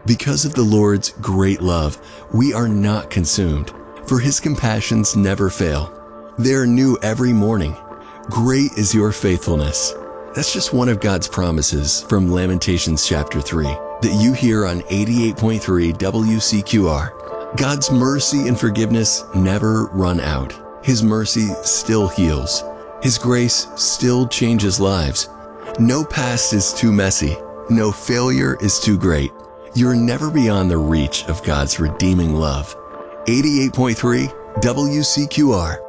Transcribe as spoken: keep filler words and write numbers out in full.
Because of the Lord's great love, we are not consumed, for his compassions never fail. They are new every morning. Great is your faithfulness. That's just one of God's promises from Lamentations chapter three that you hear on eighty-eight point three W C Q R. God's mercy and forgiveness never run out. His mercy still heals. His grace still changes lives. No past is too messy. No failure is too great. You're never beyond the reach of God's redeeming love. eighty-eight point three W C Q R.